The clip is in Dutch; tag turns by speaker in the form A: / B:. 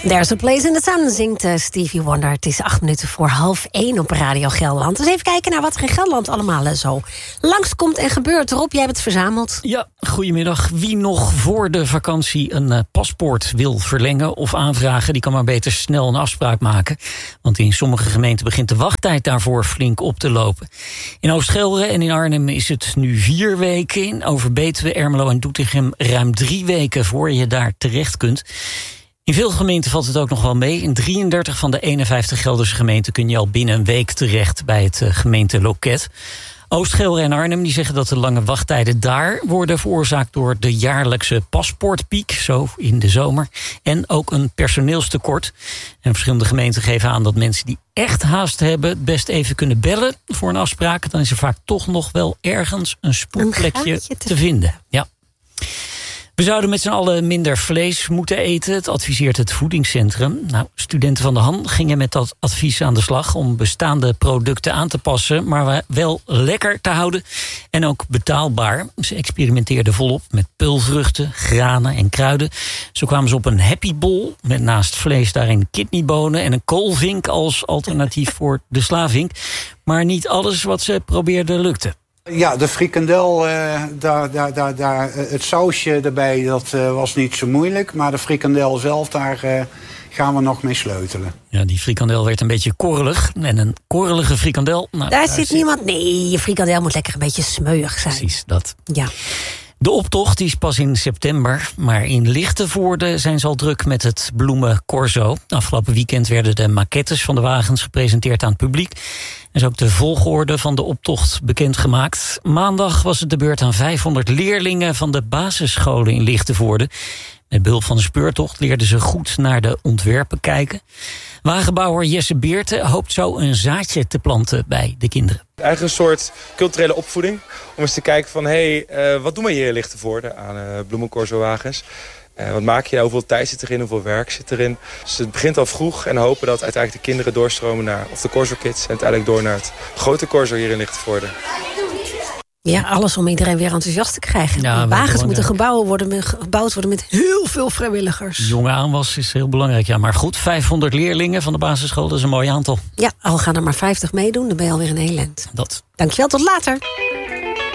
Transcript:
A: There's a Place in the Sun, zingt Stevie Wonder. Het is 1:08 op Radio Gelderland. Dus even kijken naar wat er in Gelderland allemaal zo langskomt en gebeurt. Rob, jij hebt het verzameld.
B: Ja, goedemiddag. Wie nog voor de vakantie een paspoort wil verlengen of aanvragen, die kan maar beter snel een afspraak maken. Want in sommige gemeenten begint de wachttijd daarvoor flink op te lopen. In Oost-Gelre en in Arnhem is het nu 4 weken. In Overbetuwe, Ermelo en Doetinchem ruim 3 weken voor je daar terecht kunt. In veel gemeenten valt het ook nog wel mee. In 33 van de 51 Gelderse gemeenten kun je al binnen een week terecht bij het gemeenteloket. Oost-Gelre en Arnhem die zeggen dat de lange wachttijden daar worden veroorzaakt door de jaarlijkse paspoortpiek, zo in de zomer, en ook een personeelstekort. En verschillende gemeenten geven aan dat mensen die echt haast hebben het best even kunnen bellen voor een afspraak. Dan is er vaak toch nog wel ergens een spoedplekje te vinden. Ja. We zouden met z'n allen minder vlees moeten eten. Het adviseert het voedingscentrum. Nou, studenten van de Han gingen met dat advies aan de slag om bestaande producten aan te passen, maar wel lekker te houden en ook betaalbaar. Ze experimenteerden volop met peulvruchten, granen en kruiden. Zo kwamen ze op een happy bowl met naast vlees daarin kidneybonen en een koolvink als alternatief voor de slavink. Maar niet alles wat ze probeerden lukte.
C: Ja, de frikandel, het sausje erbij, dat was niet zo moeilijk. Maar de frikandel zelf, daar gaan we nog mee sleutelen. Ja,
B: die frikandel werd een beetje korrelig. En een korrelige frikandel... Nou,
A: daar zit niemand... Nee, je frikandel moet lekker een beetje smeuig zijn.
B: Precies, dat.
A: Ja.
B: De optocht die is pas in september, maar in Lichtenvoorde zijn ze al druk met het bloemencorso. Afgelopen weekend werden de maquettes van de wagens gepresenteerd aan het publiek. En is ook de volgorde van de optocht bekendgemaakt. Maandag was het de beurt aan 500 leerlingen van de basisscholen in Lichtenvoorde. Met behulp van de speurtocht leerden ze goed naar de ontwerpen kijken. Wagenbouwer Jesse Beerte hoopt zo een zaadje te planten bij de kinderen.
D: Eigenlijk een soort culturele opvoeding. Om eens te kijken van, wat doen we hier in Lichtenvoorde aan bloemencorso-wagens? Wat maak je? Hoeveel tijd zit erin? Hoeveel werk zit erin? Dus het begint al vroeg en hopen dat uiteindelijk de kinderen doorstromen naar of de Corso Kids en uiteindelijk door naar het grote Corso hier in Lichtenvoorde.
A: Ja, alles om iedereen weer enthousiast te krijgen.
B: Ja,
A: wagens moeten gebouwd worden met heel veel vrijwilligers.
B: Jonge aanwas is heel belangrijk, ja. Maar goed, 500 leerlingen van de basisschool, dat is een mooi aantal.
A: Ja, al gaan er maar 50 meedoen, dan ben je alweer een heel eind.
B: Dat.
A: Dankjewel, tot later.